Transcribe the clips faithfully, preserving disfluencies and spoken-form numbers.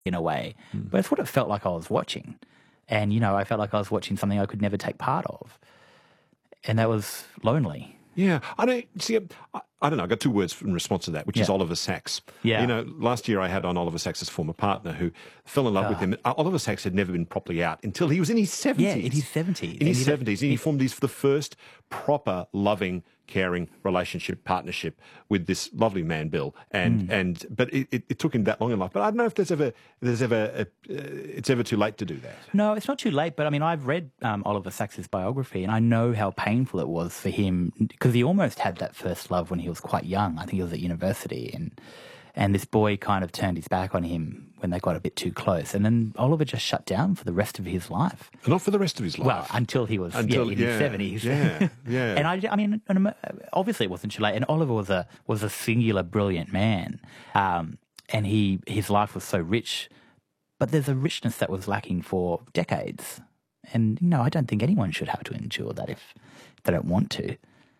in a way. Mm. But it's what it felt like I was watching. And, you know, I felt like I was watching something I could never take part of. And that was lonely. Yeah. I don't see. I, I don't know. I got two words in response to that, which yeah. is Oliver Sacks. Yeah. You know, last year I had on Oliver Sacks' former partner who fell in love uh, with him. Oliver Sacks had never been properly out until he was in his seventies. Yeah, in his seventies. In his seventies. And he formed his, the first proper, loving, caring relationship, partnership with this lovely man, Bill. And, mm. and but it, it, it took him that long in life. But I don't know if there's ever, there's ever a, uh, it's ever too late to do that. No, it's not too late. But I mean, I've read um, Oliver Sacks' biography and I know how painful it was for him because he almost had that first love when he was quite young. I think he was at university and and this boy kind of turned his back on him when they got a bit too close. And then Oliver just shut down for the rest of his life. Not for the rest of his life. Well, until he was until, yeah, in yeah, his seventies. Yeah, yeah. And I, I mean, obviously it wasn't too late. And Oliver was a was a singular, brilliant man. Um, and he his life was so rich. But there's a richness that was lacking for decades. And, you know, I don't think anyone should have to endure that if they don't want to.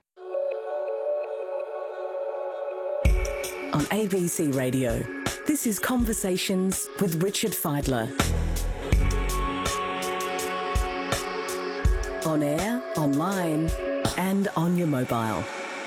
On A B C Radio, this is Conversations with Richard Fidler. On air, online, and on your mobile.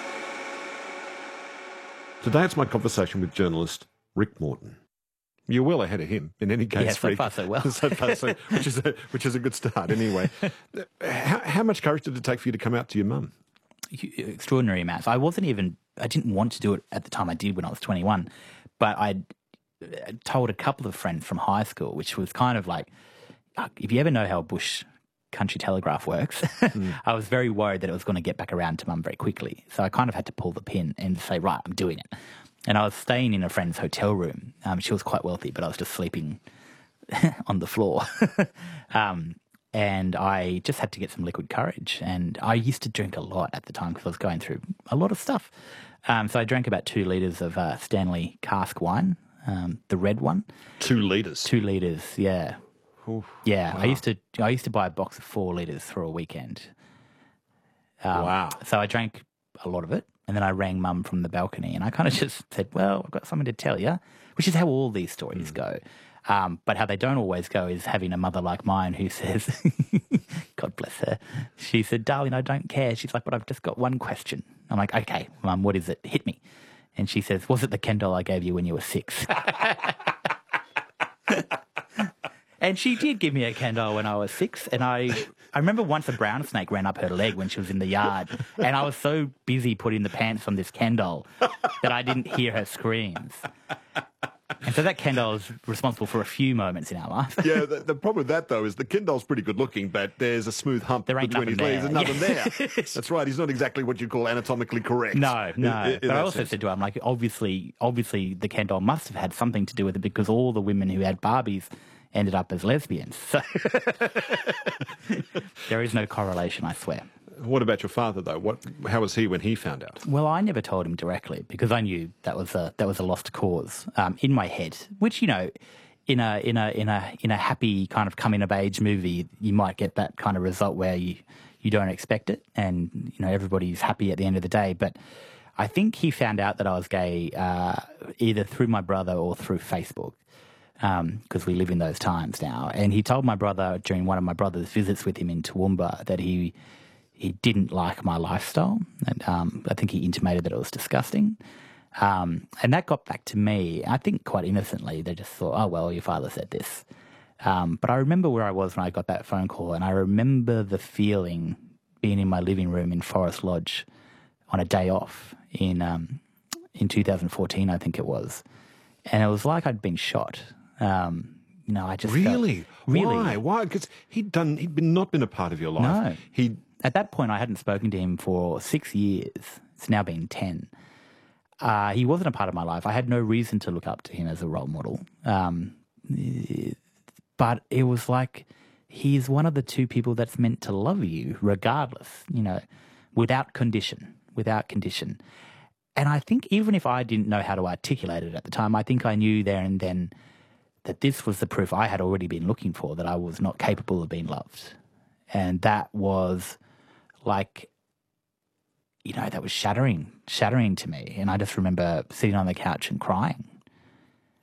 Today it's my conversation with journalist Rick Morton. You're well ahead of him in any case. Yeah, so Rick. far so well. so far so, which is a, which is a good start anyway. How, how much courage did it take for you to come out to your mum? Extraordinary amounts. I wasn't even, I didn't want to do it at the time. I did when I was twenty-one, but I told a couple of friends from high school, which was kind of like, if you ever know how Bush Country Telegraph works, mm. I was very worried that it was going to get back around to mum very quickly. So I kind of had to pull the pin and say, right, I'm doing it. And I was staying in a friend's hotel room. Um, she was quite wealthy, but I was just sleeping on the floor. um, and I just had to get some liquid courage. And I used to drink a lot at the time because I was going through a lot of stuff. Um, so I drank about two litres of uh, Stanley cask wine, um, the red one. Two litres? Two litres, yeah. Oof, yeah, wow. I used to I used to buy a box of four litres for a weekend. Um, wow. So I drank a lot of it. And then I rang mum from the balcony and I kind of just said, well, I've got something to tell you, which is how all these stories mm. go. Um, but how they don't always go is having a mother like mine who says, God bless her, she said, darling, I don't care. She's like, but I've just got one question. I'm like, okay, mum, what is it? Hit me. And she says, was it the Ken doll I gave you when you were six? And she did give me a Ken doll when I was six. And I I remember once a brown snake ran up her leg when she was in the yard. And I was so busy putting the pants on this Ken doll that I didn't hear her screams. And so that Ken doll is responsible for a few moments in our life. Yeah, the, the problem with that, though, is the Ken doll's pretty good looking, but there's a smooth hump there ain't between his there. legs. There's nothing yeah. there. That's right. He's not exactly what you call anatomically correct. No, no. In, in but I also sense. said to her, I'm like, obviously, obviously the Ken doll must have had something to do with it because all the women who had Barbies ended up as lesbians. So there is no correlation, I swear. What about your father, though? What? How was he when he found out? Well, I never told him directly because I knew that was a that was a lost cause um, in my head. Which, you know, in a in a in a in a happy kind of coming of age movie, you might get that kind of result where you you don't expect it, and you know everybody's happy at the end of the day. But I think he found out that I was gay uh, either through my brother or through Facebook. Because um, we live in those times now. And he told my brother during one of my brother's visits with him in Toowoomba that he he didn't like my lifestyle. And um, I think he intimated that it was disgusting. Um, and that got back to me, I think quite innocently. They just thought, oh, well, your father said this. Um, but I remember where I was when I got that phone call, and I remember the feeling being in my living room in Forest Lodge on a day off in um, in two thousand fourteen, I think it was. And it was like I'd been shot. Um, you know, I just really, felt, really, why, why? Because he'd done, he'd been not been a part of your life. No, he at that point I hadn't spoken to him for six years. It's now been ten. Uh, he wasn't a part of my life. I had no reason to look up to him as a role model. Um, but it was like he's one of the two people that's meant to love you, regardless. You know, without condition, without condition. And I think even if I didn't know how to articulate it at the time, I think I knew there and then that this was the proof I had already been looking for, that I was not capable of being loved. And that was like, you know, that was shattering, shattering to me. And I just remember sitting on the couch and crying.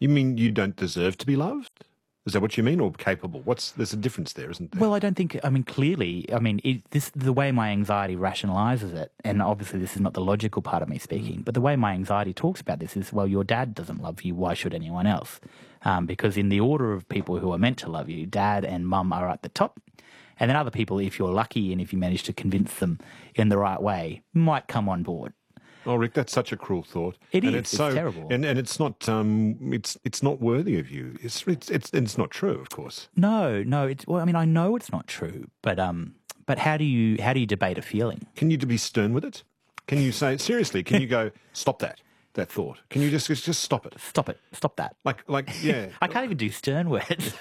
You mean you don't deserve to be loved? Is that what you mean, or capable? What's there's a difference there, isn't there? Well, I don't think. I mean, clearly, I mean, it, this the way my anxiety rationalises it, and obviously, this is not the logical part of me speaking, but the way my anxiety talks about this is, well, your dad doesn't love you. Why should anyone else? Um, because in the order of people who are meant to love you, dad and mum are at the top, and then other people, if you're lucky and if you manage to convince them in the right way, might come on board. Oh, Rick, that's such a cruel thought. It and is. It's, It's so, terrible. and and it's not. Um, it's it's not worthy of you. It's it's it's, and it's not true, of course. No, no. It's well. I mean, I know it's not true, but um, but how do you how do you debate a feeling? Can you be stern with it? Can you say seriously? Can you go stop that that thought? Can you just just, just stop it? Stop it. Stop that. Like like yeah. I can't even do stern words.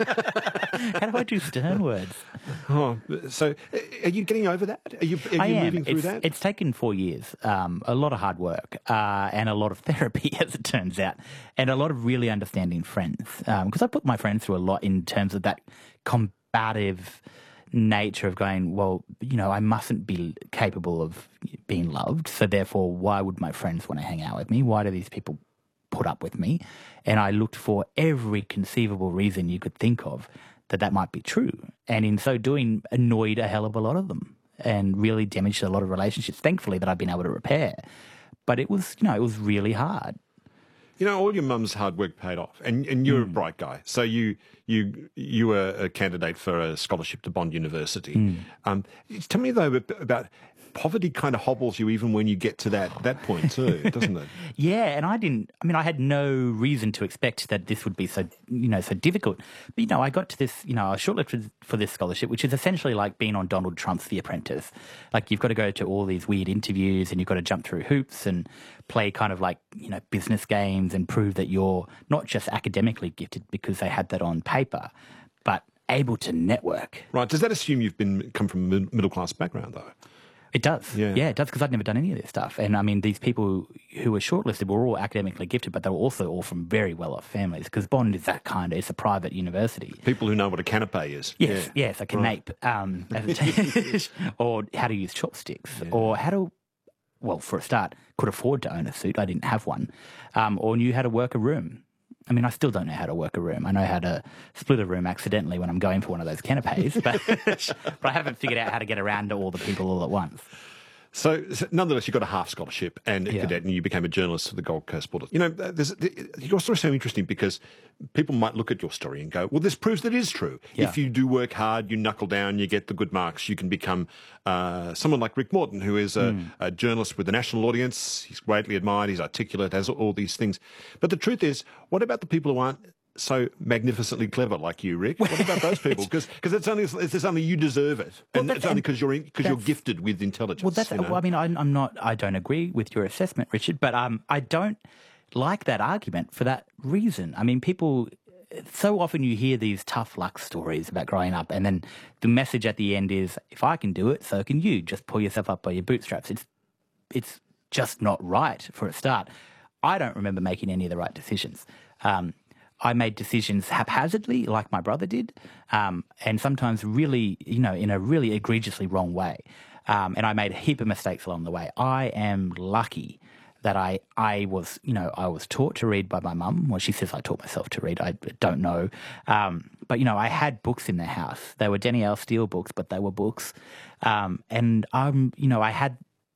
How do I do stern words? Oh, so are you getting over that? Are you are you I am. moving through it's, that? It's taken four years, um, a lot of hard work, uh, and a lot of therapy, as it turns out, and a lot of really understanding friends. Because I put my friends through a lot in terms of that combative nature of going, well, you know, I mustn't be capable of being loved, so therefore, why would my friends want to hang out with me? Why do these people put up with me? And I looked for every conceivable reason you could think of that that might be true. And in so doing, annoyed a hell of a lot of them and really damaged a lot of relationships, thankfully, that I've been able to repair. But it was, you know, it was really hard. You know, all your mum's hard work paid off, and and you're Mm. a bright guy. So you you you were a candidate for a scholarship to Bond University. Mm. Um, tell me though about poverty. Kind of hobbles you even when you get to that that point too, doesn't it? Yeah, and I didn't. I mean, I had no reason to expect that this would be so, you know, so difficult. But you know, I got to this. You know, I was shortlisted for this scholarship, which is essentially like being on Donald Trump's The Apprentice. Like you've got to go to all these weird interviews, and you've got to jump through hoops and play kind of like you know business games and prove that you're not just academically gifted because they had that on paper, but able to network. Right? Does that assume you've been come from a middle class background though? It does. Yeah. yeah, it does, because I'd never done any of this stuff. And I mean, these people who were shortlisted were all academically gifted, but they were also all from very well-off families, because Bond is that kind of, it's a private university. People who know what a canapé is. Yes, Yeah. yes, a canape, um, or how to use chopsticks, or how to, well, for a start, could afford to own a suit. I didn't have one, um, or knew how to work a room. I mean, I still don't know how to work a room. I know how to split a room accidentally when I'm going for one of those canapes, but, but I haven't figured out how to get around to all the people all at once. So, so nonetheless, you got a half scholarship and a Yeah. cadet, and you became a journalist for the Gold Coast Bulletin. You know, there's, your story is so interesting because people might look at your story and go, well, this proves that it is true. Yeah. If you do work hard, you knuckle down, you get the good marks, you can become uh, someone like Rick Morton, who is a, Mm. a journalist with a national audience. He's greatly admired, he's articulate, has all these things. But the truth is, what about the people who aren't so magnificently clever like you, Rick? What about those people? Because it's only it's only you deserve it, Well, and that's- it's only because you're because you're that's- gifted with intelligence. Well, that's. you know? Well, I mean, I, I'm not. I don't agree with your assessment, Richard. But um, I don't like that argument for that reason. I mean, people. So often you hear these tough luck stories about growing up, and then the message at the end is, "If I can do it, so can you." Just pull yourself up by your bootstraps. It's it's just not right for a start. I don't remember making any of the right decisions. Um, I made decisions haphazardly, like my brother did, um, and sometimes really, you know, in a really egregiously wrong way. Um, and I made a heap of mistakes along the way. I am lucky that I, I was, you know, I was taught to read by my mum. Well, she says I taught myself to read. I don't know. Um, but, you know, I had books in the house. They were Danielle Steele books, but they were books. Um, and, um, you know, I had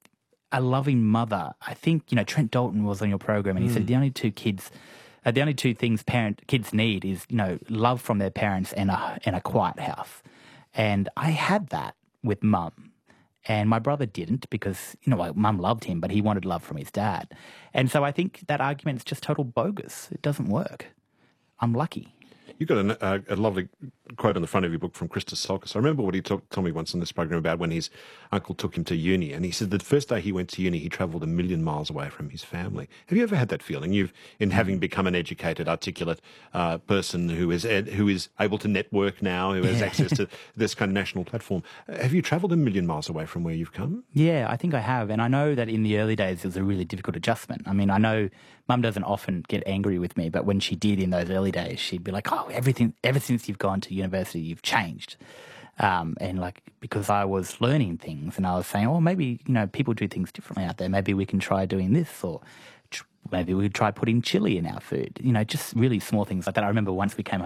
a loving mother. I think, you know, Trent Dalton was on your program, and he said the only two kids... Uh, the only two things parent kids need is, you know, love from their parents and a and a quiet house. And I had that with mum. And my brother didn't, because, you know, like, mum loved him, but he wanted love from his dad. And so I think that argument's just total bogus. It doesn't work. I'm lucky. You've got a, a, a lovely quote on the front of your book from Christos Tsiolkas. I remember what he talk, told me once on this program about when his uncle took him to uni, and he said the first day he went to uni, he travelled a million miles away from his family. Have you ever had that feeling? You've, in having become an educated, articulate uh, person who is ed, who is able to network now, who has Yeah. access to this kind of national platform, uh, have you travelled a million miles away from where you've come? Yeah, I think I have. And I know that in the early days, it was a really difficult adjustment. I mean, I know mum doesn't often get angry with me, but when she did in those early days, she'd be like, oh, everything, ever since you've gone to university, you've changed. Um, and like, because I was learning things and I was saying, oh, maybe, you know, people do things differently out there. Maybe we can try doing this or tr- maybe we would try putting chili in our food. You know, just really small things like that. I remember once we came